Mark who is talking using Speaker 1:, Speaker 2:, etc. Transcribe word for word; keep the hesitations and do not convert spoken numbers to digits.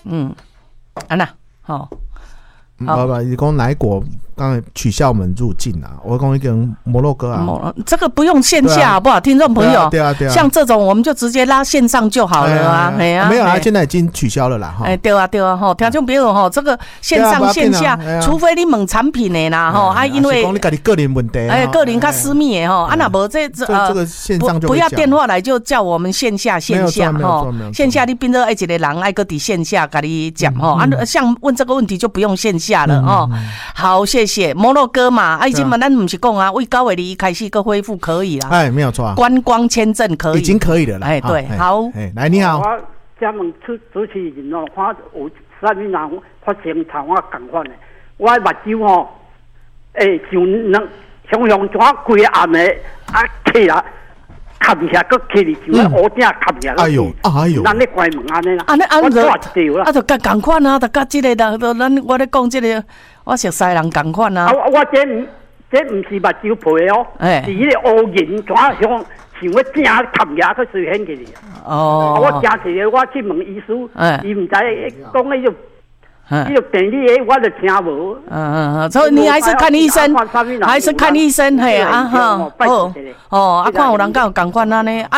Speaker 1: 嗯，安娜，好。
Speaker 2: 不不，你讲哪一国刚才取消我们入境啊？我讲一个摩洛哥啊，
Speaker 1: 这个不用线下好不好？听众朋友，
Speaker 2: 对啊对啊，
Speaker 1: 像这种我们就直接拉线上就好了啊，哎呀，
Speaker 2: 没有啊，现在已经取消了啦，
Speaker 1: 哎，对啊对啊，吼，听众朋友吼，这个线上线下，除非你问产品的啦，吼，啊，因为
Speaker 2: 讲你家己个人问题，
Speaker 1: 哎，个人较私密的吼，啊，那无这这
Speaker 2: 呃，这个线上就
Speaker 1: 不要电话来，就叫我们线下线下吼，线下你变做爱一个人爱个伫线下跟你讲吼，啊，像问这个问题就不用线下了哦。好，谢谢摩洛哥嘛，啊，已经嘛，咱不是讲啊，为九月二开始个恢复可以啦，
Speaker 2: 哎，没有错，
Speaker 1: 观光签证可以，
Speaker 2: 已经可以了啦，
Speaker 1: 哎，对，好，
Speaker 2: 哎，来你好，
Speaker 3: 我加盟主主持人哦，看有啥物人发生同我共款的，我的目睭哦，诶，就能像像怎规暗的啊起来。卡下个起哩，就乌顶卡下。
Speaker 2: 哎呦，哎呦，
Speaker 3: 咱咧关门安尼啦，
Speaker 1: 安尼安尼，
Speaker 3: 我
Speaker 1: 啊，就甲共款啊，就甲即个啦，咱我咧讲即个，我熟悉人共款啊。
Speaker 3: 我我这这唔是目睭皮哦，是迄个乌银，怎像像要正卡下去随现起哩。哦，我真是我去问医师，伊唔知讲迄种。这个病理的我就听无。
Speaker 1: 嗯嗯，所以你还是看医生，还是看医生，嘿啊哈，哦哦，啊，看有人敢有共款安尼。